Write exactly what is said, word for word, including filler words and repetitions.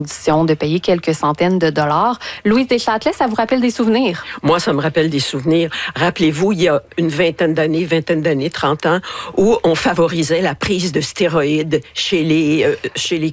de payer quelques centaines de dollars. Louise Deschâtelet, ça vous rappelle des souvenirs? Moi, ça me rappelle des souvenirs. Rappelez-vous, il y a une vingtaine d'années, vingtaine d'années, trente ans, où on favorisait la prise de stéroïdes chez les, euh, chez les